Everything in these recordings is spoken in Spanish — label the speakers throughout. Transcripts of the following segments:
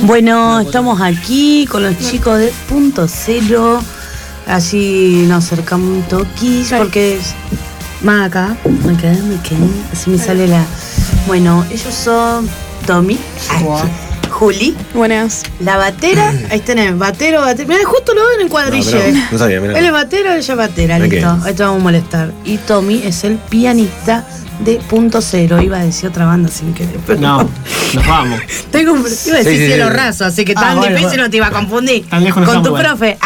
Speaker 1: Bueno, estamos aquí con los chicos de Punto Cero. Así nos acercamos un toquis porque es más acá. Me quedé. Así me sale la. Bueno, ellos son Tommy, Juli.
Speaker 2: Buenas.
Speaker 1: La batera. Ahí tenés, batero. Mirá, justo lo ven en cuadrille.
Speaker 3: No sabía, mirá.
Speaker 1: Él es batero, ella es batera,
Speaker 3: Okay.
Speaker 1: listo. Ahí te vamos a molestar. Y Tommy es el pianista de Punto Cero. Iba a decir otra banda sin querer. Pero
Speaker 4: No, nos vamos.
Speaker 1: iba a decir
Speaker 3: Sí.
Speaker 1: Cielo Raso, así que tan
Speaker 4: bueno,
Speaker 1: difícil no te iba a confundir.
Speaker 4: Tan lejos no
Speaker 1: con tu
Speaker 4: estamos,
Speaker 1: profe.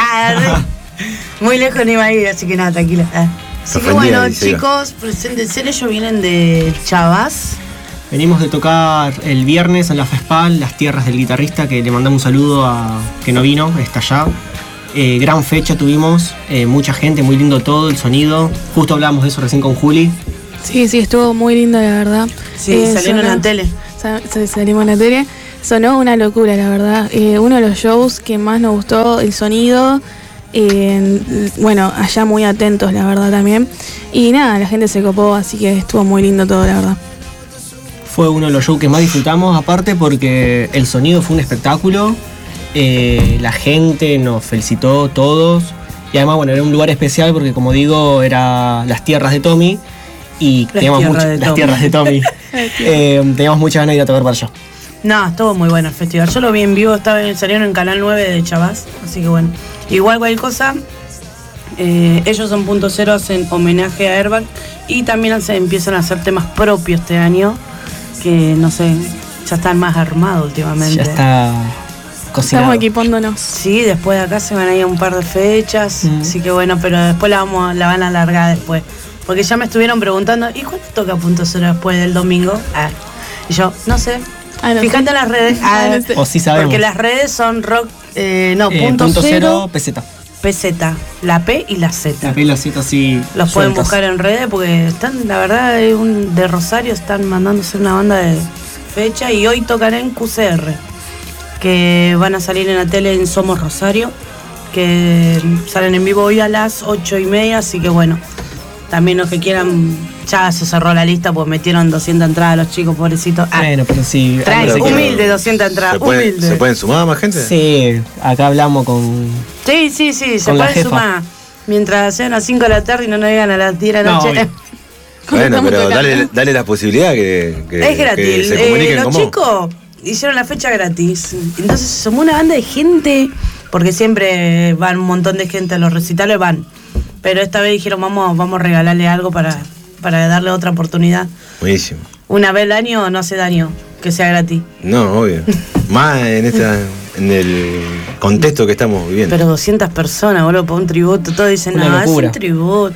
Speaker 1: Muy lejos no iba a ir, así que nada, tranquila. Así que bueno, chicos, preséntense. Ellos vienen de Chavas.
Speaker 4: Venimos de tocar el viernes en la FESPAL, Las Tierras del Guitarrista, que le mandamos un saludo a que no vino, está allá. Gran fecha tuvimos, mucha gente, muy lindo todo, el sonido. Justo hablábamos de eso recién con Juli.
Speaker 2: Sí, estuvo muy lindo, la verdad.
Speaker 1: Sí, salieron en la tele.
Speaker 2: Salimos en la tele. Sonó una locura, la verdad. Uno de los shows que más nos gustó, el sonido. Bueno, allá muy atentos, la verdad, también. Y nada, la gente se copó, así que estuvo muy lindo todo, la verdad.
Speaker 4: Fue uno de los shows que más disfrutamos, aparte porque el sonido fue un espectáculo. La gente nos felicitó todos. Y además, bueno, era un lugar especial porque, como digo, era las tierras de Tommy. Y teníamos las tierras de Tommy. Teníamos muchas ganas de ir a tocar para allá.
Speaker 1: No, estuvo muy bueno el festival. Yo lo vi en vivo, salieron en Canal 9 de Chavas. Así que bueno. Igual cualquier cosa, ellos son Punto Cero, hacen homenaje a Airbag. Y también empiezan a hacer temas propios este año. Que no sé, ya están más armados últimamente.
Speaker 4: Ya está cocinado.
Speaker 2: Estamos equipándonos.
Speaker 1: Sí, después de acá se van a ir a un par de fechas. Así que bueno, pero después la van a alargar después. Porque ya me estuvieron preguntando, ¿y cuándo toca Punto Cero después del domingo? Y yo, no sé.
Speaker 2: No
Speaker 1: Fíjate
Speaker 2: sé.
Speaker 1: en las redes.
Speaker 2: No sé.
Speaker 4: O sí sabemos.
Speaker 1: Porque las redes son rock,
Speaker 4: Punto Cero, peseta.
Speaker 1: peseta, la P y la Z.
Speaker 4: La P y la Z sí.
Speaker 1: Los pueden
Speaker 4: sueltas.
Speaker 1: buscar en redes porque están, la verdad, de Rosario están mandándose una banda de fecha y hoy tocan en QCR, que van a salir en la tele en Somos Rosario, que salen en vivo hoy a las 8:30, así que bueno, también los que quieran, ya se cerró la lista porque metieron 200 entradas los chicos, pobrecitos.
Speaker 4: Bueno, pero sí.
Speaker 1: Humilde, 200 entradas, humilde.
Speaker 3: ¿Se pueden sumar más gente?
Speaker 4: Sí, acá hablamos con.
Speaker 1: Sí, se
Speaker 4: Con la
Speaker 1: pueden
Speaker 4: jefa.
Speaker 1: sumar. Mientras sean a las 5 de la tarde y no nos llegan a las 10 de la noche.
Speaker 4: obvio.
Speaker 3: Bueno, pero dale la posibilidad que
Speaker 1: Es gratis.
Speaker 3: que se comuniquen
Speaker 1: Los
Speaker 3: con vos.
Speaker 1: chicos hicieron la fecha gratis. Entonces se sumó una banda de gente, porque siempre van un montón de gente a los recitales, van. Pero esta vez dijeron, vamos a regalarle algo para darle otra oportunidad.
Speaker 3: Buenísimo.
Speaker 1: Una vez al año no hace daño que sea gratis.
Speaker 3: No, obvio. Más en el contexto que estamos viviendo.
Speaker 1: Pero 200 personas, boludo, por un tributo. Todos dicen,
Speaker 4: Una
Speaker 1: no, es
Speaker 4: locura.
Speaker 1: un tributo.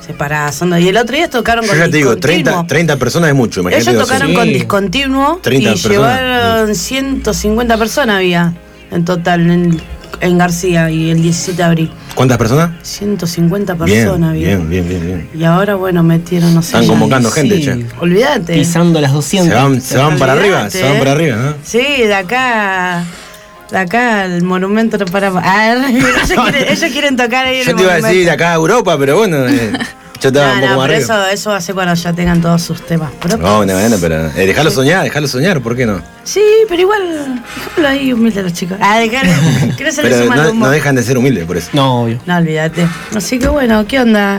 Speaker 1: Y el otro día tocaron
Speaker 3: Yo
Speaker 1: con
Speaker 3: ya te digo,
Speaker 1: Discontinuo.
Speaker 3: 30 personas es mucho, imagínate.
Speaker 1: Ellos tocaron
Speaker 4: Sí.
Speaker 1: con Discontinuo
Speaker 3: 30
Speaker 1: y
Speaker 3: personas.
Speaker 1: llevaron 150 personas había en total en García y el 17 de abril.
Speaker 3: ¿Cuántas personas?
Speaker 1: 150
Speaker 3: Bien,
Speaker 1: personas había.
Speaker 3: bien.
Speaker 1: Y ahora, bueno, metieron, no sé.
Speaker 3: Están
Speaker 1: ya.
Speaker 3: convocando gente,
Speaker 4: Sí.
Speaker 3: che.
Speaker 1: Olvídate.
Speaker 4: Pisando las 200.
Speaker 3: Se van para arriba, se van para arriba, ¿no?
Speaker 1: Sí, de acá el monumento no para. Ellos quieren tocar ahí en
Speaker 3: Yo
Speaker 1: el
Speaker 3: te iba a
Speaker 1: monumento.
Speaker 3: decir acá a Europa, pero bueno, yo estaba un poco
Speaker 1: No,
Speaker 3: más
Speaker 1: pero
Speaker 3: arriba.
Speaker 1: eso va a ser cuando ya tengan todos sus temas propios.
Speaker 3: No, bueno, pero déjalo soñar, ¿por qué no?
Speaker 1: Sí, pero igual, déjalo ahí humilde a los chicos. Que no se les
Speaker 3: Pero
Speaker 1: suma el
Speaker 3: no
Speaker 1: humo.
Speaker 3: dejan de ser humildes por eso.
Speaker 4: No, obvio.
Speaker 1: No, olvídate. Así que bueno, ¿qué onda?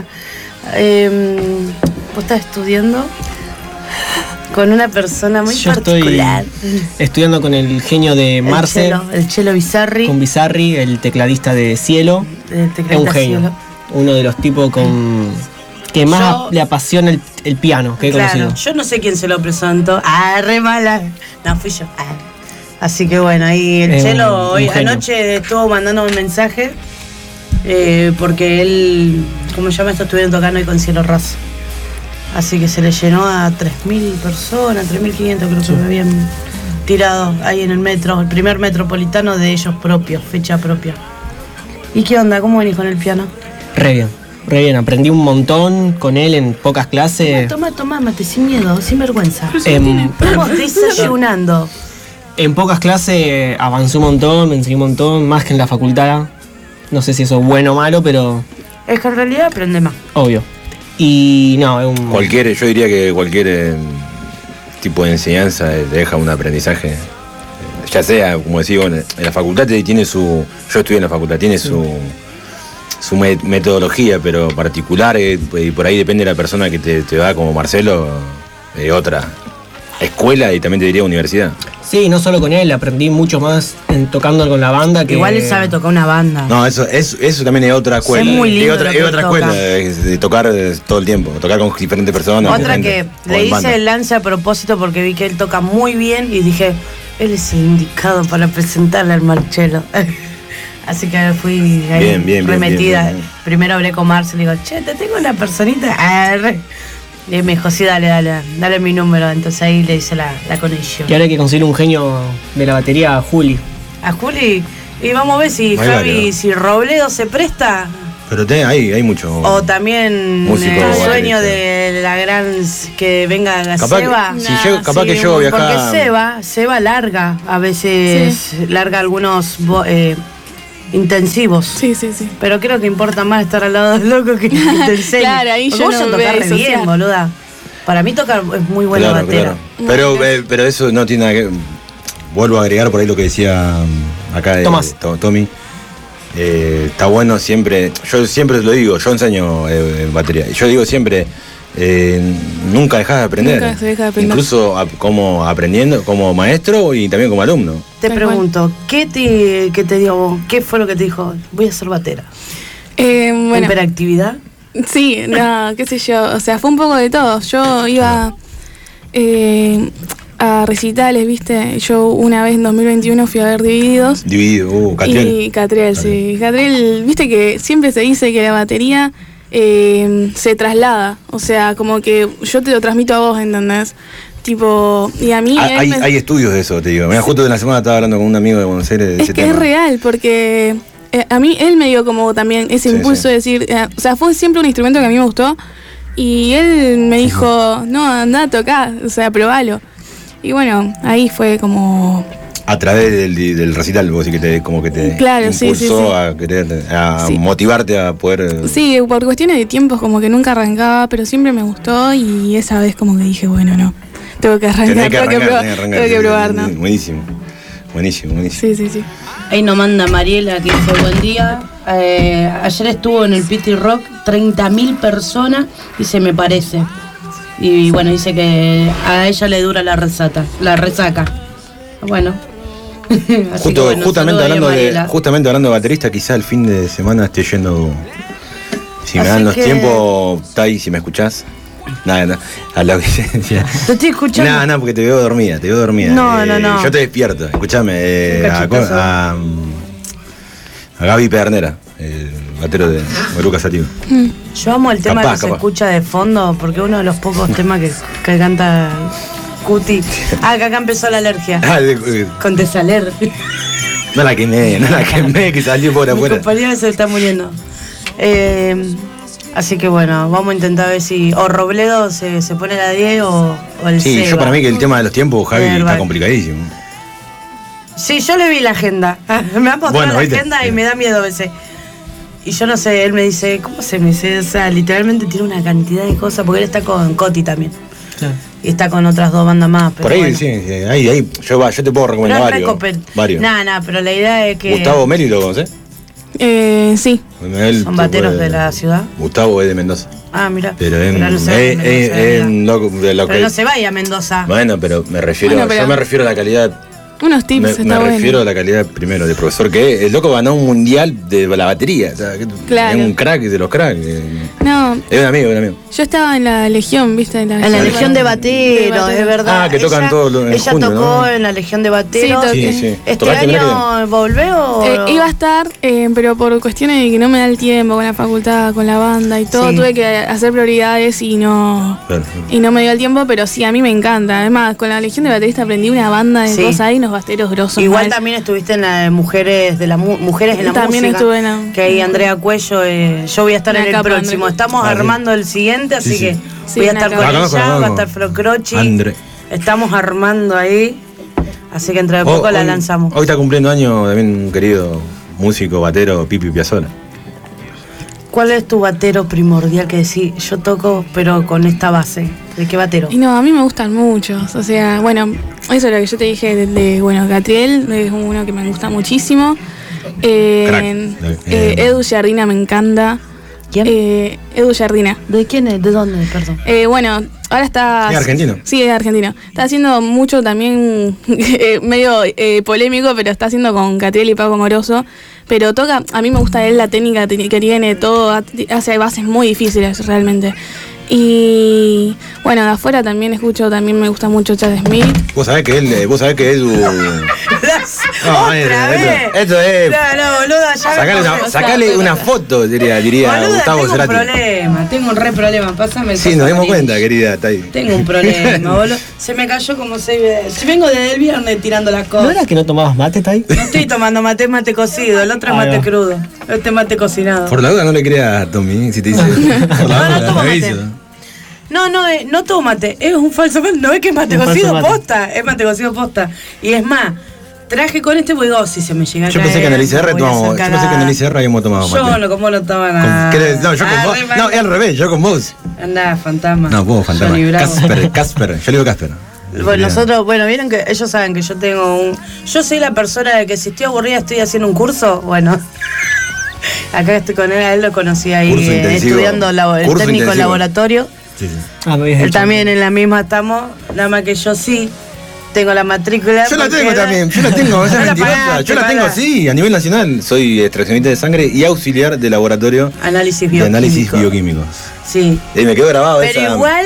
Speaker 1: Vos estás estudiando con una persona muy
Speaker 4: Yo
Speaker 1: particular.
Speaker 4: estoy estudiando con el genio de Marce,
Speaker 1: El Chelo Bizarri.
Speaker 4: con Bizarri, el tecladista de Cielo. Es un genio. Uno de los tipos que más le apasiona el piano que he
Speaker 1: Claro,
Speaker 4: conocido.
Speaker 1: yo no sé quién se lo presentó. Re mala. No, fui yo. Así que bueno, ahí el Chelo
Speaker 4: un
Speaker 1: hoy
Speaker 4: genio.
Speaker 1: anoche estuvo mandando un mensaje porque él, como llama esto, estuvieron tocando hoy con Cielo Raso. Así que se le llenó a 3.000 personas, 3.500 creo que me habían tirado ahí en el metro, el primer metropolitano de ellos propios, fecha propia. ¿Y qué onda? ¿Cómo venís con el piano?
Speaker 4: Re bien. Aprendí un montón con él en pocas clases.
Speaker 1: Toma, mate, sin miedo, sin vergüenza.
Speaker 4: En,
Speaker 1: Estamos desayunando.
Speaker 4: en pocas clases avancé un montón, me enseñé un montón, más que en la facultad. No sé si eso es bueno o malo, pero
Speaker 1: Es que en realidad aprende más.
Speaker 4: obvio. Y no, es un...
Speaker 3: Yo diría que cualquier tipo de enseñanza deja un aprendizaje ya sea, como decía, bueno, en la facultad tiene su... Yo estudié en la facultad, tiene su metodología, pero particular, y por ahí depende de la persona que te va, como Marcelo, otra escuela y también te diría universidad.
Speaker 4: Sí, no solo con él, aprendí mucho más tocando con la banda. Que
Speaker 1: igual él sabe tocar una banda.
Speaker 3: No, eso también es otra escuela.
Speaker 1: Es muy lindo.
Speaker 3: Es otra escuela de tocar todo el tiempo, tocar con diferentes personas.
Speaker 1: Otra que le hice el lance a propósito porque vi que él toca muy bien y dije, él es el indicado para presentarle al Marcelo. Así que fui ahí remetida. Bien. Primero hablé con Marcelo y digo, che, te tengo una personita. Y me dijo, sí, dale mi número. Entonces ahí le hice la conexión.
Speaker 4: Y ahora hay que conseguir un genio de la batería, a Juli.
Speaker 1: A Juli, y vamos a ver si Javi, si Robledo se presta.
Speaker 3: Pero hay mucho.
Speaker 1: O también el sueño de la gran que venga la Seba.
Speaker 3: Capaz que yo viajar.
Speaker 1: Porque Seba larga, a veces larga algunos intensivos.
Speaker 2: Sí.
Speaker 1: Pero creo que importa más estar al lado del loco que te enseñe.
Speaker 2: Claro, ahí yo no
Speaker 1: tocar re bien, boluda. Para mí tocar es muy buena batera.
Speaker 3: Claro. Pero eso no tiene nada que... Vuelvo a agregar por ahí lo que decía acá Tommy. Está bueno siempre, yo siempre lo digo, yo enseño batería. Yo digo siempre, nunca dejás de aprender.
Speaker 2: Nunca se deja de aprender.
Speaker 3: Incluso como aprendiendo, como maestro y también como alumno.
Speaker 1: Te pregunto, ¿qué te dio? ¿Qué fue lo que te dijo? Voy a ser batera.
Speaker 2: Bueno,
Speaker 1: ¿hiperactividad?
Speaker 2: Sí, no, qué sé yo. O sea, fue un poco de todo. Yo iba a recitales, ¿viste? Yo una vez en 2021 fui a ver Divididos.
Speaker 3: Catriel.
Speaker 2: Y Catriel, sí. Catriel, viste que siempre se dice que la batería se traslada. O sea, como que yo te lo transmito a vos, ¿entendés? Tipo, y a mí...
Speaker 3: Hay estudios de eso, te digo. Mira, justo de la semana estaba hablando con un amigo de Buenos Aires de ese tema.
Speaker 2: Es real, porque a mí él me dio como también ese impulso de decir... o sea, fue siempre un instrumento que a mí me gustó. Y él me dijo, no, andá a tocar, o sea, probalo. Y bueno, ahí fue como...
Speaker 3: A través del recital, vos decís que te
Speaker 2: claro,
Speaker 3: impulsó a querer, a motivarte a poder...
Speaker 2: Sí, por cuestiones de tiempos como que nunca arrancaba, pero siempre me gustó y esa vez como que dije, bueno, no, tengo que arrancar, tengo que probar, ¿no?
Speaker 3: Buenísimo.
Speaker 2: Sí.
Speaker 1: Ahí nos manda Mariela que dice, buen día. Ayer estuvo en el Pity Rock 30.000 personas y se me parece. Y bueno, dice que a ella le dura la resaca. Bueno.
Speaker 3: Justamente hablando de baterista, quizá el fin de semana esté yendo. Si me dan los tiempos, está ahí, si me escuchás. Nada, a la
Speaker 1: Te estoy escuchando.
Speaker 3: No, porque te veo dormida.
Speaker 1: No.
Speaker 3: Yo te despierto, escuchame. A Gaby Pedernera, el batero de Lucas Sativa.
Speaker 1: Yo amo el tema que se escucha de fondo, porque uno de los pocos temas que canta Cuti. Que acá empezó la alergia. Con Desaler.
Speaker 3: No la quemé, que salió por afuera.
Speaker 1: Mi compañera se está muriendo. Así que bueno, vamos a intentar ver si o Robledo se pone la 10 o el
Speaker 3: Sí,
Speaker 1: Seba.
Speaker 3: Yo para mí que el tema de los tiempos, Javi, está complicadísimo.
Speaker 1: Sí, yo le vi la agenda. Me ha mostrado la agenda y me da miedo a veces. Y yo no sé, él me dice, ¿cómo se me dice? O sea, literalmente tiene una cantidad de cosas, porque él está con Coti también. Claro. Y está con otras 2 bandas más. Pero
Speaker 3: por ahí,
Speaker 1: bueno.
Speaker 3: sí, ahí yo te puedo recomendar varios.
Speaker 1: Nada, pero la idea es que...
Speaker 3: Gustavo Meli, ¿lo conocés?
Speaker 2: Sí.
Speaker 1: Son bateros de la ciudad.
Speaker 3: Gustavo es de Mendoza.
Speaker 1: Mira.
Speaker 3: Pero
Speaker 1: no se vaya a Mendoza.
Speaker 3: Bueno, pero yo me refiero a la calidad.
Speaker 2: Unos tips,
Speaker 3: me refiero a la calidad primero de profesor que es. El loco ganó un mundial de la batería. O sea,
Speaker 2: claro.
Speaker 3: Es un crack de los cracks.
Speaker 2: No.
Speaker 3: Es un amigo.
Speaker 2: Yo estaba en la Legión, ¿viste? En
Speaker 1: la Legión de Bateros, es verdad.
Speaker 3: Que tocan todos los
Speaker 1: Ella
Speaker 3: junio,
Speaker 1: tocó en la Legión de Bateros.
Speaker 3: Sí.
Speaker 1: ¿Este año volvió o...?
Speaker 2: Iba a estar, pero por cuestiones de que no me da el tiempo con la facultad, con la banda y todo, tuve que hacer prioridades y no me dio el tiempo, pero sí, a mí me encanta. Además, con la Legión de Baterista aprendí una banda de cosas ahí, unos bateros grosos.
Speaker 1: Igual también estuviste en la de Mujeres en la
Speaker 2: también
Speaker 1: Música.
Speaker 2: Estuve en
Speaker 1: que ahí Andrea Cuello, yo voy a estar en el próximo. Estamos armando el siguiente, así que voy a estar con ella, va a estar Flo Croci. Estamos armando ahí, así que entre poco la lanzamos.
Speaker 3: Hoy está cumpliendo año también un querido músico, batero, Pipi Piazzolla.
Speaker 1: ¿Cuál es tu batero primordial que decís, yo toco pero con esta base? ¿De qué batero?
Speaker 2: Y no, a mí me gustan muchos, o sea, bueno, eso es lo que yo te dije bueno, Catriel es uno que me gusta muchísimo. Edu Jardina me encanta.
Speaker 1: ¿Quién?
Speaker 2: Edu Jardina.
Speaker 1: ¿De quién es? ¿De dónde? Perdón.
Speaker 2: Bueno, ahora está...
Speaker 3: ¿Es argentino?
Speaker 2: Sí, es argentino. Está haciendo mucho también, medio polémico, pero está haciendo con Catriel y Paco Moroso. Pero toca, a mí me gusta él la técnica que tiene, todo, hace bases muy difíciles realmente. Y bueno, de afuera también me gusta mucho Chad Smith.
Speaker 3: Vos sabés que Edu...
Speaker 1: ¡Otra vez!
Speaker 3: Esto es...
Speaker 1: No, boluda, ya
Speaker 3: Sacale una foto, diría
Speaker 1: boluda,
Speaker 3: Gustavo Cerati.
Speaker 1: Tengo un re problema, pásame el
Speaker 3: Sí, nos dimos
Speaker 1: pasaporte.
Speaker 3: cuenta, querida, está ahí.
Speaker 1: Tengo un problema, boludo. Se me cayó como 6 veces. Si vengo desde el viernes tirando las
Speaker 4: ¿No
Speaker 1: cosas.
Speaker 4: era que no tomabas mate, Tai?
Speaker 1: No estoy tomando mate, es mate cocido. El otro es
Speaker 4: Ahí
Speaker 1: mate
Speaker 4: va.
Speaker 1: crudo. Este es mate cocinado.
Speaker 3: Por la duda no le creas a Tommy, si te dice... Por la
Speaker 1: No,
Speaker 3: duda,
Speaker 1: tomo
Speaker 3: te
Speaker 1: mate.
Speaker 3: aviso.
Speaker 1: No tomo mate, es un falso mate, no es que es mate
Speaker 4: Un
Speaker 1: cocido
Speaker 4: falso mate.
Speaker 1: posta, es mate cocido posta. Y es más, traje con este porque digo, si se me llega a
Speaker 3: Yo
Speaker 1: caer,
Speaker 3: pensé que en el ICR
Speaker 1: voy a hacer cagada.
Speaker 3: habíamos tomado mate.
Speaker 1: Yo no, como no tomaba nada.
Speaker 3: No, yo con vos. No, es al revés, yo con vos.
Speaker 1: Andá, fantasma.
Speaker 3: No, vos, fantasma.
Speaker 1: Johnny Bravo.
Speaker 3: Casper. Yo le digo Casper.
Speaker 1: Bueno, nosotros, vieron que ellos saben que yo tengo yo soy la persona de que si estoy aburrida estoy haciendo un curso, bueno. Acá estoy con él, a él lo conocí ahí
Speaker 3: Curso intensivo.
Speaker 1: estudiando el
Speaker 3: Curso
Speaker 1: técnico
Speaker 3: intensivo.
Speaker 1: laboratorio.
Speaker 3: Sí.
Speaker 4: Ah, me habías
Speaker 1: Él
Speaker 4: dicho.
Speaker 1: también en la misma estamos, nada más que yo sí tengo la matrícula.
Speaker 3: Yo la
Speaker 1: porque
Speaker 3: tengo también, yo la tengo, esa
Speaker 1: No
Speaker 3: es
Speaker 1: la
Speaker 3: mentirosa.
Speaker 1: pagaste,
Speaker 3: Yo la tengo,
Speaker 1: pagá.
Speaker 3: sí, a nivel nacional. Soy extraccionista de sangre y auxiliar de laboratorio
Speaker 1: Análisis
Speaker 3: de
Speaker 1: bioquímico.
Speaker 3: análisis bioquímicos.
Speaker 1: Sí.
Speaker 3: Y me quedó grabado
Speaker 1: Pero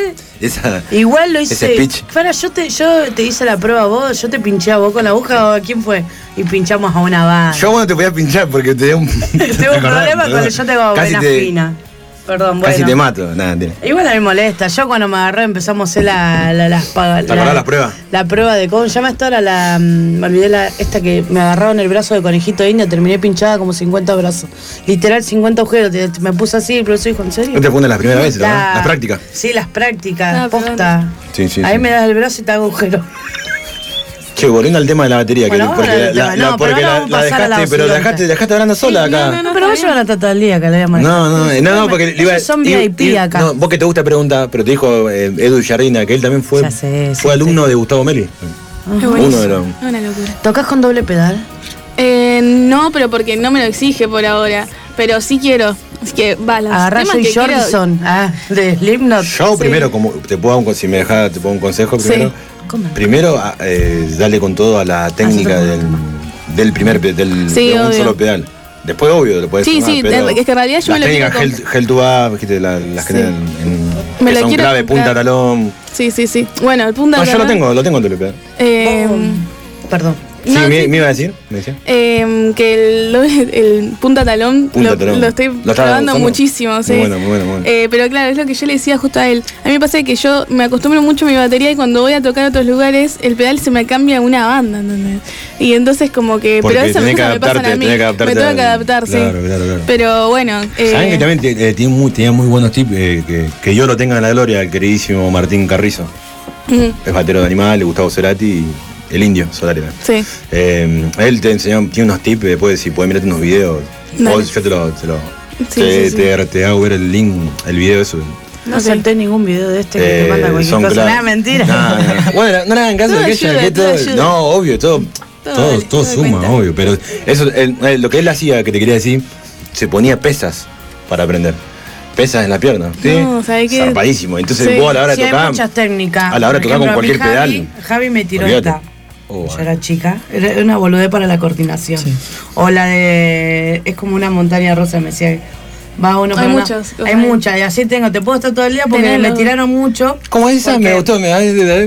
Speaker 3: esa
Speaker 1: igual lo hice.
Speaker 3: ese speech.
Speaker 1: Para, yo te hice la prueba a vos, yo te pinché a vos con la aguja o a quién fue. Y pinchamos a una banda.
Speaker 3: Yo bueno te podía pinchar porque te dio un...
Speaker 1: Tengo un problema con yo tengo
Speaker 3: Casi
Speaker 1: venas finas. Perdón, bueno.
Speaker 3: Casi te mato, nada, tiene.
Speaker 1: Igual a mí me molesta. Yo cuando me agarré empezamos a hacer
Speaker 3: ¿Te acordás las pruebas?
Speaker 1: La prueba de cómo se llama esto ahora me olvidé esta que me agarraron el brazo de conejito indio, terminé pinchada como 50 brazos. Literal 50 agujeros. Me puse así, el profesor dijo, ¿en serio?
Speaker 3: ¿No te pones las primeras veces, no? Las prácticas.
Speaker 1: Sí, las prácticas,
Speaker 2: Ah,
Speaker 1: posta.
Speaker 3: Sí, sí,
Speaker 1: Ahí
Speaker 3: sí.
Speaker 1: me das el brazo y te hago agujero.
Speaker 3: Che, volviendo al tema de la batería,
Speaker 1: Bueno,
Speaker 3: que, porque
Speaker 1: ahora el tema, no, pero
Speaker 3: porque
Speaker 1: ahora vamos a pasar a la
Speaker 3: dejaste, pero la
Speaker 1: siguiente.
Speaker 3: dejaste hablando sola acá.
Speaker 1: No, pero vos llevan hasta todo el día que la voy a manejar.
Speaker 3: No, porque le iba
Speaker 1: Ellos son VIP acá.
Speaker 3: No, vos que te gusta preguntar, pero te dijo Edu Jardina, que él también fue,
Speaker 1: Ya sé, sí,
Speaker 3: fue alumno de Gustavo Meli.
Speaker 2: Es
Speaker 3: Uno
Speaker 2: buenísimo.
Speaker 3: de los...
Speaker 2: Una locura.
Speaker 1: ¿Tocas con doble pedal?
Speaker 2: No, pero porque no me lo exige por ahora. Pero sí quiero. Así que va, los
Speaker 1: Agarrá
Speaker 2: temas
Speaker 1: Joy
Speaker 2: que quiero.
Speaker 1: Jordison, de Slipknot.
Speaker 3: Yo primero, como te puedo, si me dejás, te pongo un consejo primero.
Speaker 2: Sí.
Speaker 1: ¿Cómo?
Speaker 3: Primero, dale con todo a la técnica del
Speaker 2: Sí,
Speaker 3: de un
Speaker 2: obvio.
Speaker 3: solo pedal. Después, obvio, lo puedes
Speaker 2: Sí,
Speaker 3: sumar,
Speaker 2: sí,
Speaker 3: pero
Speaker 2: es que en realidad yo me
Speaker 3: las
Speaker 2: lo quiero
Speaker 3: técnicas Hell to Up, ¿viste? Las que
Speaker 2: Sí.
Speaker 3: tienen
Speaker 2: Me
Speaker 3: que
Speaker 2: lo
Speaker 3: son
Speaker 2: quiero
Speaker 3: clave, punta,
Speaker 2: comprar.
Speaker 3: talón.
Speaker 2: Sí. Bueno, el punto
Speaker 3: No,
Speaker 2: de
Speaker 3: yo lo tengo el doble pedal.
Speaker 1: Perdón.
Speaker 3: Sí,
Speaker 2: No, sí.
Speaker 3: me iba a decir, me decía.
Speaker 2: Que el punta talón,
Speaker 3: Punta talón.
Speaker 2: lo estoy
Speaker 3: ¿Lo estás
Speaker 2: probando
Speaker 3: usando?
Speaker 2: muchísimo, sí.
Speaker 3: Muy bueno.
Speaker 2: Pero claro, es lo que yo le decía justo a él. A mí me pasa que yo me acostumbro mucho a mi batería y cuando voy a tocar a otros lugares, el pedal se me cambia a una banda, ¿entendés? Y entonces como que...
Speaker 3: Porque
Speaker 2: pero esas
Speaker 3: tenés que
Speaker 2: cosas me pasan
Speaker 3: adaptarte,
Speaker 2: a mí.
Speaker 3: tenés que adaptarte
Speaker 2: Me tengo que
Speaker 3: al-
Speaker 2: adaptar, sí.
Speaker 3: Claro.
Speaker 2: Pero bueno...
Speaker 3: Saben que también tenía muy buenos tips, que yo lo tenga en la gloria, el queridísimo Martín Carrizo. Es batero de Animales, Gustavo Cerati y el Indio Solari.
Speaker 2: Sí.
Speaker 3: Él te enseñó, tiene unos tips, después si puedes mirarte unos videos.
Speaker 2: Dale.
Speaker 3: O yo
Speaker 2: Sí.
Speaker 3: te hago ver el link, el video eso.
Speaker 1: No salté ningún video de este que te manda cualquier
Speaker 3: son
Speaker 1: cosa.
Speaker 3: clave.
Speaker 1: Nada, mentira.
Speaker 3: No. Bueno, no le hagan caso
Speaker 2: Todo
Speaker 3: de que ella,
Speaker 2: ayuda,
Speaker 3: que
Speaker 2: todo
Speaker 3: todo,
Speaker 2: ayuda.
Speaker 3: no, obvio, todo
Speaker 2: Todo
Speaker 3: suma,
Speaker 2: cuenta.
Speaker 3: obvio. Pero eso, lo que él hacía, que te quería decir, se ponía pesas para aprender. Pesas en la pierna, ¿sí?
Speaker 2: No, ¿sabés qué?
Speaker 3: Zarpadísimo. Entonces
Speaker 2: Sí.
Speaker 3: vos a la hora
Speaker 1: Sí,
Speaker 3: de
Speaker 1: hay
Speaker 3: tocar,
Speaker 1: muchas técnicas.
Speaker 3: a la hora de
Speaker 1: Por
Speaker 3: tocar con
Speaker 1: ejemplo,
Speaker 3: cualquier
Speaker 1: mi
Speaker 3: pedal.
Speaker 1: Javi me tiró
Speaker 3: olvídate.
Speaker 1: esta.
Speaker 3: Oh,
Speaker 1: Yo era chica, era una boludez para la coordinación. O la de. Es como una montaña rusa, me decía. Va uno
Speaker 2: Hay
Speaker 1: por una-
Speaker 2: muchas cosas.
Speaker 1: Hay muchas, y así tengo. Te puedo estar todo el día porque
Speaker 2: Tenelo.
Speaker 1: me tiraron mucho.
Speaker 3: ¿Cómo es esa?
Speaker 1: Porque
Speaker 3: Me gustó,
Speaker 1: Esta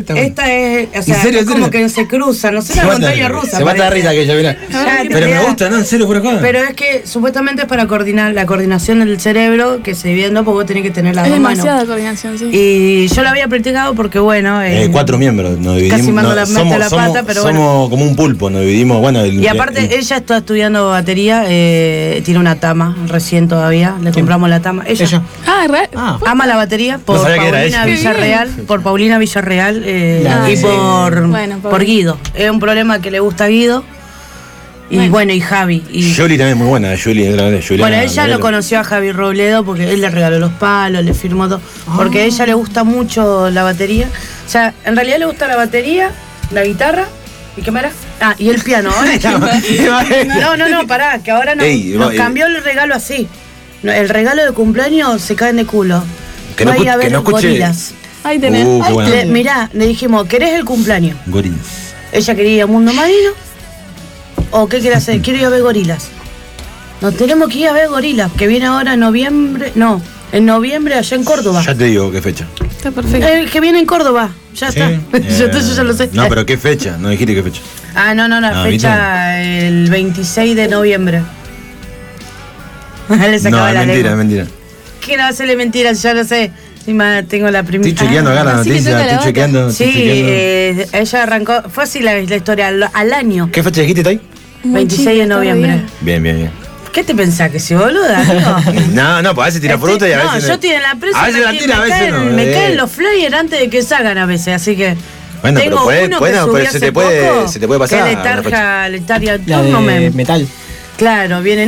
Speaker 1: es. O sea,
Speaker 3: serio,
Speaker 1: es
Speaker 3: en
Speaker 1: como
Speaker 3: serio?
Speaker 1: que se cruza, no sé,
Speaker 3: Se
Speaker 1: una
Speaker 3: mata
Speaker 1: montaña
Speaker 3: de
Speaker 1: rusa.
Speaker 3: Se mata de
Speaker 1: parece.
Speaker 3: risa aquella, mira.
Speaker 1: Ya,
Speaker 3: Pero me
Speaker 1: ya.
Speaker 3: gusta, ¿no? En serio, por acá.
Speaker 1: Pero es que supuestamente es para coordinar la coordinación del cerebro, que se divide en dos, porque vos tenés que tener las
Speaker 2: Es
Speaker 1: dos manos.
Speaker 2: demasiada coordinación, sí.
Speaker 1: Y yo lo había practicado porque, bueno.
Speaker 3: 4 miembros, nos dividimos.
Speaker 1: Casi mando
Speaker 3: no,
Speaker 1: la- meto la pata, pero bueno.
Speaker 3: somos como un pulpo, nos dividimos. Bueno,
Speaker 1: Y aparte, ella está estudiando batería, tiene una tama, recién todavía, le compramos la tama. Ella.
Speaker 2: Ah, ¿real?
Speaker 1: Ama la batería por
Speaker 3: No sabía que era
Speaker 1: Paulina
Speaker 3: ella.
Speaker 1: Villarreal, por Paulina Villarreal
Speaker 2: Ah,
Speaker 1: y
Speaker 2: sí.
Speaker 1: por,
Speaker 2: Bueno,
Speaker 1: por Guido. Es un problema que le gusta a Guido. Y bueno, y Javi. Y,
Speaker 3: Yoli también es muy buena, Juliana.
Speaker 1: bueno, ella lo conoció a Javi Robledo porque él le regaló los palos, le firmó todo. Porque a ella le gusta mucho la batería. O sea, en realidad le gusta la batería la guitarra. ¿Y qué más era? Ah, y el piano. No, pará, que ahora nos cambió el regalo así. El regalo de cumpleaños se caen de culo.
Speaker 3: Que no escuche.
Speaker 1: Gorilas.
Speaker 2: Ahí tenés.
Speaker 1: Mirá, le dijimos, ¿querés el cumpleaños?
Speaker 3: Gorilas.
Speaker 1: Ella quería Mundo Marino. ¿O qué quiere hacer? Quiero ir a ver gorilas. Nos tenemos que ir a ver gorilas, que viene ahora en noviembre. No, en noviembre allá en Córdoba.
Speaker 3: Ya te digo qué fecha.
Speaker 2: Está perfecto.
Speaker 1: Que viene en Córdoba, ya
Speaker 3: ¿Sí?
Speaker 1: está. Yo ya lo sé.
Speaker 3: No, pero ¿qué fecha? No dijiste qué fecha.
Speaker 1: La fecha el 26 de noviembre. Le sacaba la lengua.
Speaker 3: Es mentira.
Speaker 1: ¿Qué no hacerle mentiras? Ya lo sé. Encima tengo la primera.
Speaker 3: Estoy chequeando acá la noticia, estoy chequeando.
Speaker 1: Sí, ella arrancó, fue así la historia, al año.
Speaker 3: ¿Qué fecha dijiste, Tai?
Speaker 1: 26 de noviembre.
Speaker 3: Bien.
Speaker 1: ¿Qué te pensás? ¿Que si boluda?
Speaker 3: No, pues a veces tira fruta y a veces.
Speaker 1: No, yo estoy en la prensa.
Speaker 3: A veces la tira, a veces no.
Speaker 1: Me caen los flyers antes de que salgan a veces, así que.
Speaker 3: Bueno,
Speaker 1: tengo
Speaker 3: pero se te puede pasar.
Speaker 1: Que Letaria
Speaker 4: la de metal.
Speaker 1: Claro, viene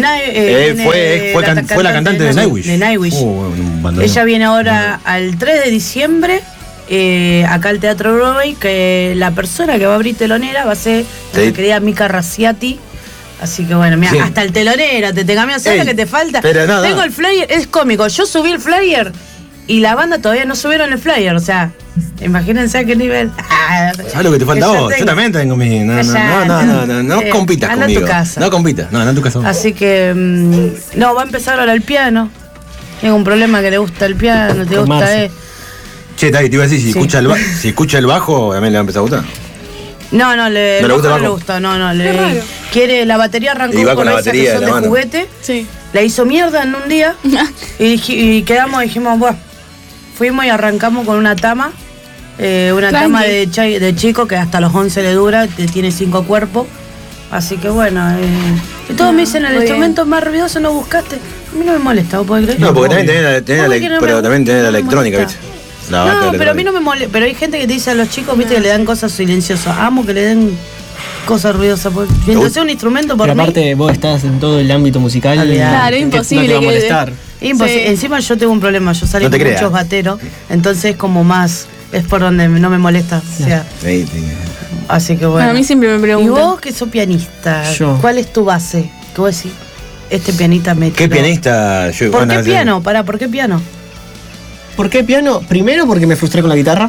Speaker 3: fue la cantante de Nightwish.
Speaker 1: De Nightwish. Ella viene ahora al 3 de diciembre. Acá al Teatro Broadway, que la persona que va a abrir telonera va a ser la querida Mika Raciati. Así que bueno, mira, hasta el telonero te cambias, ¿sabes lo que te falta? Tengo el flyer, es cómico. Yo subí el flyer y la banda todavía no subieron el flyer, o sea, imagínense a qué nivel.
Speaker 3: ¿Sabes lo que te falta a vos? Yo también tengo mi. No compitas
Speaker 1: anda
Speaker 3: conmigo.
Speaker 1: A tu casa.
Speaker 3: No compitas, anda a tu casa.
Speaker 1: Así que va a empezar ahora el piano. Tengo un problema que le gusta el piano, te gusta,
Speaker 3: Che, Tai, te iba a decir, si escucha el bajo, también le va a empezar a gustar.
Speaker 1: No, le gusta. Quiere la batería, arrancó con esa que son de juguete.
Speaker 2: Sí.
Speaker 1: La hizo mierda en un día y dijimos, bueno, fuimos y arrancamos con una tama. Tama de chico que hasta los 11 le dura, tiene 5 cuerpos. Así que bueno, y todos me dicen, el instrumento más ruidoso no buscaste. A mí no me molesta, ¿vos podés creer?
Speaker 3: No, porque también tenés la electrónica, ¿viste?
Speaker 1: No, pero a mí no me molesta. Pero hay gente que te dice a los chicos, viste, que le dan cosas silenciosas. Amo que le den cosas ruidosas. Mientras sea un instrumento por
Speaker 4: pero
Speaker 1: mí.
Speaker 4: Aparte, vos estás en todo el ámbito musical.
Speaker 2: Claro, es imposible.
Speaker 4: No te va a molestar.
Speaker 1: Imposible. Sí. Encima yo tengo un problema. Yo salí con muchos bateros. Entonces, como más. Es por donde no me molesta. O sea, así que bueno.
Speaker 2: A mí siempre me preguntan.
Speaker 1: ¿Y vos que sos pianista?
Speaker 4: Yo.
Speaker 1: ¿Cuál es tu base? ¿Qué vos decís? Este pianista me
Speaker 3: ¿Qué pianista?
Speaker 1: ¿Por qué piano? ¿Por qué piano?
Speaker 4: ¿Por qué piano? Primero porque me frustré con la guitarra.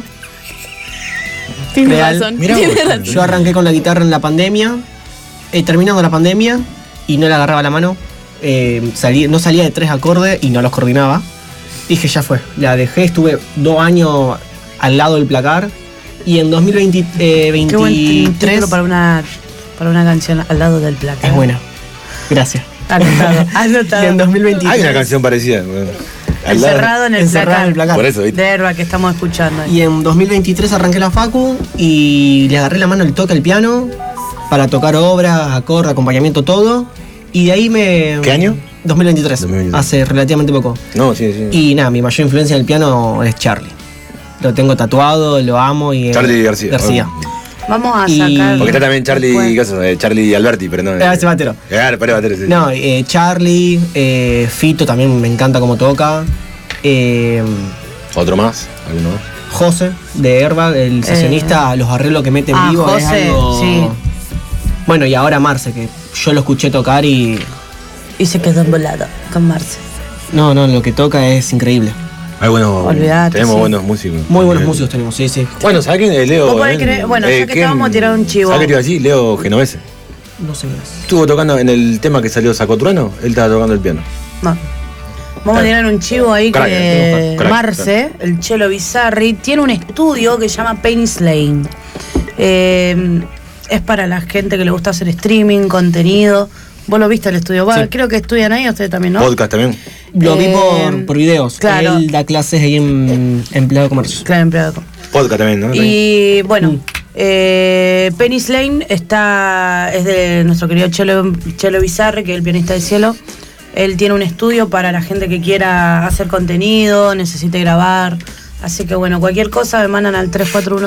Speaker 2: Tiene razón.
Speaker 4: Yo arranqué con la guitarra en la pandemia, terminando la pandemia, y no le agarraba la mano. No salía de 3 acordes y no los coordinaba. Dije, ya fue. La dejé, estuve 2 años al lado del placar. Y en 2023...
Speaker 1: Qué buen título para una canción, Al lado del placar.
Speaker 4: Es buena. Gracias.
Speaker 1: Anotado.
Speaker 4: Y en 2023...
Speaker 3: Hay una canción parecida.
Speaker 1: Encerrado en el placar.
Speaker 3: Por eso, ¿viste?
Speaker 1: De Herba que estamos escuchando.
Speaker 4: Y en 2023 arranqué la facu y le agarré la mano el toque al piano para tocar obras, acordes, acompañamiento, todo. Y de ahí me...
Speaker 3: ¿Qué año?
Speaker 4: 2023. Hace relativamente poco.
Speaker 3: No, sí.
Speaker 4: Y nada, mi mayor influencia en el piano es Charlie. Lo tengo tatuado, lo amo y...
Speaker 3: Charlie García.
Speaker 1: Vamos a sacar...
Speaker 3: Porque está también Charlie Alberti, pero no...
Speaker 4: ese batero.
Speaker 3: Batero, sí.
Speaker 4: No, Charlie, Fito también me encanta cómo toca.
Speaker 3: ¿Otro más? ¿Alguno más?
Speaker 4: José, de Herba, el sesionista, los arreglos que mete en vivo.
Speaker 1: José,
Speaker 4: es algo...
Speaker 1: sí.
Speaker 4: Bueno, y ahora Marce, que yo lo escuché tocar y...
Speaker 1: Y se quedó envolado con Marce.
Speaker 4: No, lo que toca es increíble.
Speaker 3: Tenemos buenos músicos.
Speaker 4: Muy buenos músicos tenemos, sí.
Speaker 3: Bueno, ¿sabes quién? Leo.
Speaker 1: Bueno, ya que estábamos a tirar un chivo.
Speaker 3: ¿Sabes qué te iba a decir? Leo Genovese.
Speaker 4: No sé más.
Speaker 3: Estuvo tocando en el tema que salió Sacotruano, él estaba tocando el piano.
Speaker 1: No. Vamos a tirar un chivo ahí que Marce, el Chelo Bizarri, tiene un estudio que se llama Penis Lane. Es para la gente que le gusta hacer streaming, contenido. Vos lo viste el estudio. Sí. Creo que estudian ahí, ustedes también, ¿no?
Speaker 3: Podcast también.
Speaker 4: Lo vi por videos.
Speaker 1: Claro.
Speaker 4: Él da clases ahí en Empleado de Comercio.
Speaker 1: Claro, Empleado de Comercio.
Speaker 3: Podcast también, ¿no?
Speaker 1: Y bueno, Penis Lane es de nuestro querido Chelo Bizarri, que es el pianista de Cielo. Él tiene un estudio para la gente que quiera hacer contenido, necesite grabar. Así que bueno, cualquier cosa me mandan al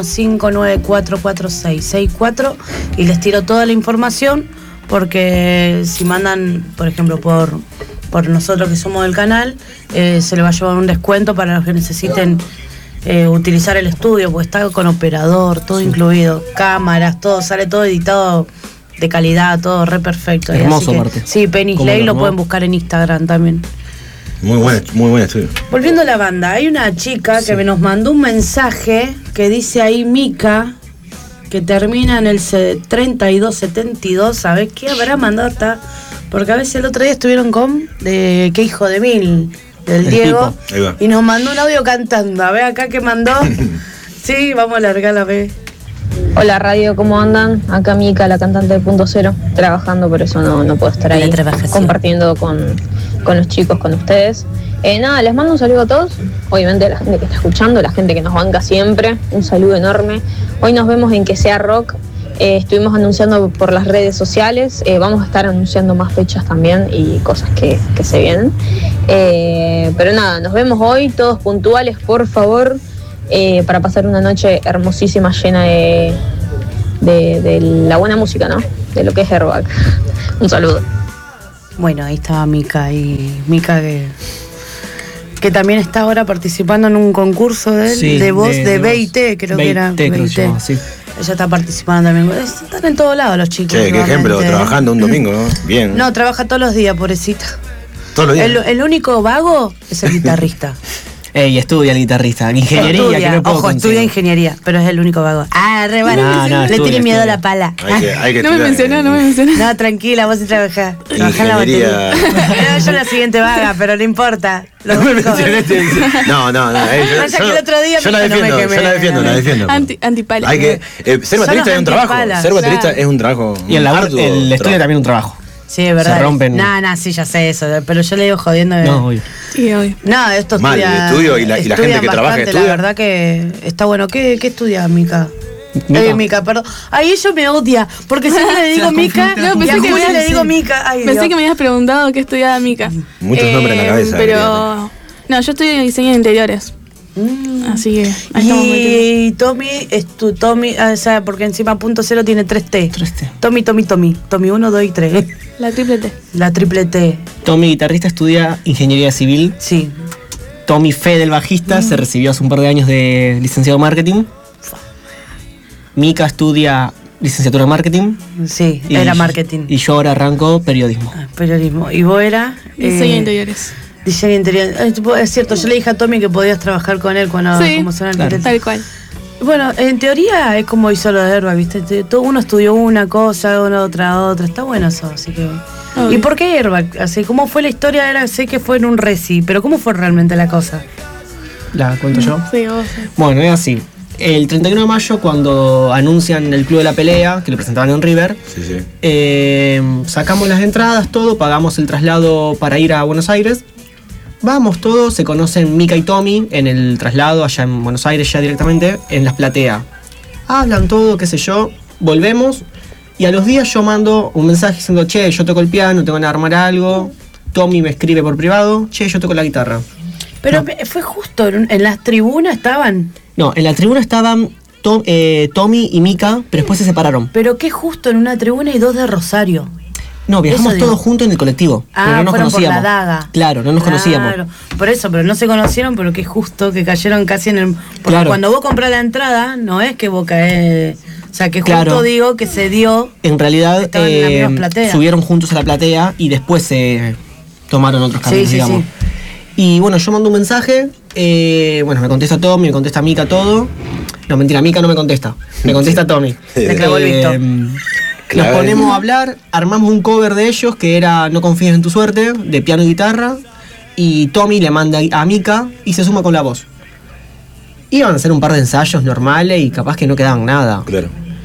Speaker 1: 3415944664 y les tiro toda la información. Porque si mandan, por ejemplo, por nosotros que somos del canal, se le va a llevar un descuento para los que necesiten utilizar el estudio, porque está con operador, todo incluido, cámaras, todo, sale todo editado de calidad, todo re perfecto.
Speaker 4: Hermoso, aparte.
Speaker 1: Sí, Penny Slay lo pueden buscar en Instagram también.
Speaker 3: Muy buen estudio.
Speaker 1: Volviendo a la banda, hay una chica que nos mandó un mensaje que dice ahí Mica, que termina en el 3272. ¿Sabés qué habrá mandado hasta? Porque a veces el otro día estuvieron con de Qué hijo de mil, del Diego, y nos mandó un audio cantando. A ver acá que mandó. Sí, vamos a largar la vez.
Speaker 5: Hola radio, ¿cómo andan? Acá Mica, la cantante de Punto Cero, trabajando, por eso no puedo estar ahí compartiendo con los chicos, con ustedes. Nada, les mando un saludo a todos, obviamente a la gente que está escuchando, la gente que nos banca siempre, un saludo enorme. Hoy nos vemos en Que Sea Rock, estuvimos anunciando por las redes sociales, vamos a estar anunciando más fechas también y cosas que se vienen. Pero nada, nos vemos hoy, todos puntuales, por favor. Para pasar una noche hermosísima, llena de la buena música, ¿no? De lo que es Airbag. Un saludo.
Speaker 1: Bueno, ahí estaba Mica, y Mica que también está ahora participando en un concurso de voz de BIT, creo que era BIT. Sí. Ella está participando también. Están en todos lados los chicos.
Speaker 3: Che, qué ejemplo, trabajando un domingo, ¿no? Bien.
Speaker 1: No, trabaja todos los días, pobrecita.
Speaker 3: Todos los días.
Speaker 1: El único vago es el guitarrista.
Speaker 4: Y estudia el guitarrista. Ingeniería, que no puedo
Speaker 1: Ojo, estudia ingeniería, pero es el único vago. Le tiene miedo a la pala.
Speaker 3: Hay que
Speaker 2: no me mencionó.
Speaker 1: No, tranquila, vos sí trabajás. Trabajá en la batería. Yo la siguiente vaga, pero no importa.
Speaker 3: No me mencionaste. No.
Speaker 1: Que el otro día
Speaker 3: yo la defiendo.
Speaker 2: Antipala.
Speaker 3: Hay que ser baterista es un trabajo. Ser baterista es un trabajo.
Speaker 4: Y el estudio también es un trabajo.
Speaker 1: Sí, es verdad.
Speaker 4: Se rompen.
Speaker 1: Sí, ya sé eso, pero yo le digo jodiendo.
Speaker 4: No, obvio.
Speaker 2: Sí, obvio.
Speaker 1: No, esto
Speaker 3: mal, el estudio y la gente que trabaja estudia.
Speaker 1: La verdad que está bueno. ¿Qué estudia Mica? Mica, perdón. Ay, ella me odia, porque siempre le digo Mica, y a Julia le digo Mica.
Speaker 2: Pensé que me habías preguntado qué estudiaba Mica.
Speaker 3: Muchos nombres en la cabeza.
Speaker 2: Pero no, yo estudio diseño de interiores. Así que
Speaker 1: y Tommy, o sea, porque encima Punto Cero tiene 3T. Tommy 1, 2 y 3.
Speaker 2: La
Speaker 1: triple T.
Speaker 4: Tommy, guitarrista, estudia ingeniería civil.
Speaker 1: Sí.
Speaker 4: Tommy Fede, el bajista, se recibió hace un par de años de licenciado en marketing. Mica estudia licenciatura en marketing.
Speaker 1: Sí, era marketing.
Speaker 4: Y yo ahora arranco periodismo.
Speaker 1: Periodismo. ¿Y vos era?
Speaker 2: Diseño de interiores.
Speaker 1: Diseño interior. Es cierto, yo le dije a Tommy que podías trabajar con él cuando
Speaker 2: claro, tal cual.
Speaker 1: Bueno, en teoría es como hizo lo de Airbag, ¿viste? Uno estudió una cosa, uno otra. Está bueno eso, así que... ¿Y por qué Airbag? Así, ¿cómo fue la historia? Sé que fue en un reci, pero ¿cómo fue realmente la cosa?
Speaker 4: ¿La cuento yo?
Speaker 2: Sí, vos.
Speaker 4: Bueno, es así. El 31 de mayo, cuando anuncian el Club de la Pelea, que lo presentaban en River, sacamos las entradas, todo, pagamos el traslado para ir a Buenos Aires. Vamos todos, se conocen Mica y Tommy en el traslado allá en Buenos Aires ya directamente, en las plateas. Hablan todo, qué sé yo, volvemos y a los días yo mando un mensaje diciendo, che, yo toco el piano, tengo que armar algo. Tommy me escribe por privado, che, yo toco la guitarra.
Speaker 1: Pero fue justo, en las tribunas estaban...
Speaker 4: No, en la tribuna estaban Tommy y Mica, pero después se separaron.
Speaker 1: Pero qué justo en una tribuna y dos de Rosario.
Speaker 4: No, viajamos todos juntos en el colectivo. Pero no nos conocíamos.
Speaker 1: Por la daga.
Speaker 4: Claro, no nos conocíamos.
Speaker 1: Por eso, pero no se conocieron, pero qué justo que cayeron casi en el... Porque
Speaker 4: claro,
Speaker 1: cuando vos comprás la entrada, no es que vos caes... O sea, que justo digo que se dio...
Speaker 4: En realidad, subieron juntos a la platea y después se tomaron otros caminos, digamos. Sí. Y bueno, yo mando un mensaje, me contesta Tommy, me contesta Mica, todo. No, mentira, Mica no me contesta. Me contesta Tommy.
Speaker 1: Te clavó el visto.
Speaker 4: Nos ponemos a hablar, armamos un cover de ellos que era No confíes en tu suerte, de piano y guitarra. Y Tommy le manda a Mica y se suma con la voz. Iban a hacer un par de ensayos normales y capaz que no quedaban nada.
Speaker 3: Claro.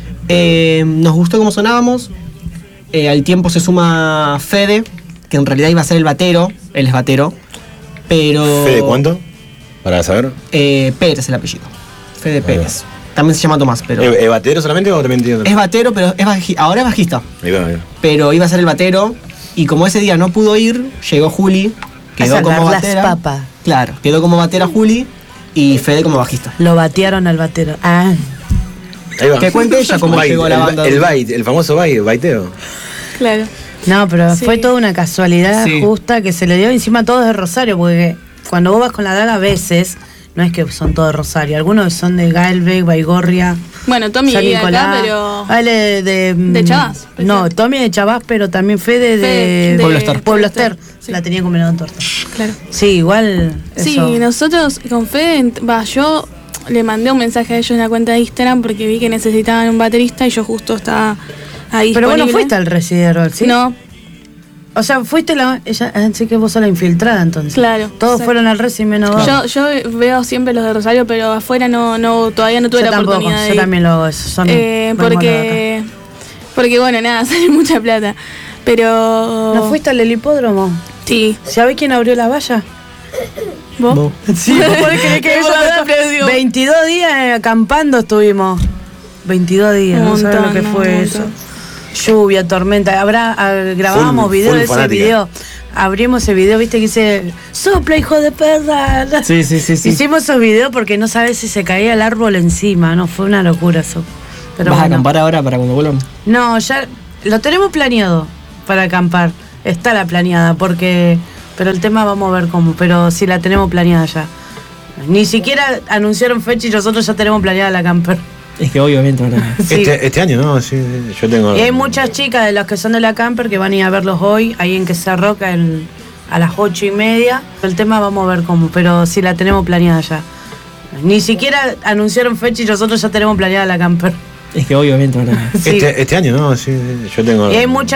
Speaker 4: Nos gustó cómo sonábamos. Al tiempo se suma Fede, que en realidad iba a ser el batero. Él es batero. Pero...
Speaker 3: ¿Fede cuánto? Para saber.
Speaker 4: Pérez es el apellido. Fede Pérez. También se llama Tomás, pero...
Speaker 3: ¿Es batero solamente o también tiene otro?
Speaker 4: Es batero, pero ahora es bajista.
Speaker 3: Ahí va.
Speaker 4: Pero iba a ser el batero. Y como ese día no pudo ir, llegó Juli. Quedó como batera.
Speaker 1: Las papas.
Speaker 4: Claro, quedó como batera Juli y Fede como bajista.
Speaker 1: Lo batearon al batero.
Speaker 3: Ahí va.
Speaker 4: Que cuente ella cómo llegó a la banda.
Speaker 3: El famoso baiteo.
Speaker 2: Claro.
Speaker 1: No, pero fue toda una casualidad justa que se le dio encima a todos de Rosario, porque cuando vos vas con la daga a veces no es que son todos de Rosario, algunos son de Galvez, Baigorria.
Speaker 2: Bueno, Tommy
Speaker 1: San
Speaker 2: vive
Speaker 1: Nicolás.
Speaker 2: acá, pero...
Speaker 1: ¿De
Speaker 2: Chabás?
Speaker 1: No, Tommy de Chabás, pero también Fede de Pueblo Ester.
Speaker 2: Sí.
Speaker 1: La tenía combinada en torta.
Speaker 2: Claro.
Speaker 1: Sí, igual eso.
Speaker 2: Sí, nosotros con Fede, yo le mandé un mensaje a ellos en la cuenta de Instagram porque vi que necesitaban un baterista y yo justo estaba ahí.
Speaker 1: Pero
Speaker 2: disponible.
Speaker 1: bueno, fuiste al Residual, ¿sí?
Speaker 2: No.
Speaker 1: O sea, fuiste así que vos sos la infiltrada entonces.
Speaker 2: Claro.
Speaker 1: Todos fueron al Resi menos vos.
Speaker 2: Yo veo siempre los de Rosario, pero afuera todavía no tuve la oportunidad de
Speaker 1: ir. Yo también lo hago eso.
Speaker 2: Porque bueno, nada, sale mucha plata. Pero...
Speaker 1: ¿No fuiste al hipódromo?
Speaker 2: Sí.
Speaker 1: ¿Sabés quién abrió la valla?
Speaker 2: ¿Vos?
Speaker 1: Sí, vos podés creer que eso 22 días acampando estuvimos. 22 días, no sabés lo que fue eso. Lluvia, tormenta. Grabábamos video de ese video. Abrimos ese video, viste que dice sopla, hijo de perra.
Speaker 4: Sí.
Speaker 1: Hicimos esos videos porque no sabes si se caía el árbol encima, no fue una locura eso. Pero
Speaker 4: ¿Vas a acampar ahora para cuando vuelvan?
Speaker 1: No, ya lo tenemos planeado para acampar. Está la planeada pero el tema vamos a ver cómo, pero sí la tenemos planeada ya. Ni siquiera anunciaron fecha y nosotros ya tenemos planeada la camper.
Speaker 4: Es que obviamente, ¿verdad?
Speaker 1: Sí.
Speaker 3: Este año, ¿no? Sí, yo tengo...
Speaker 1: Y hay muchas chicas de las que son de la camper que van a ir a verlos hoy, ahí en Quesada Roca, a las 8:30. El tema vamos a ver cómo, pero sí la tenemos planeada ya. Ni siquiera anunciaron fecha y nosotros ya tenemos planeada la camper.
Speaker 4: Es que obviamente, ¿verdad?
Speaker 1: Sí.
Speaker 3: Este año, ¿no? Sí, yo tengo...
Speaker 1: Y hay muchas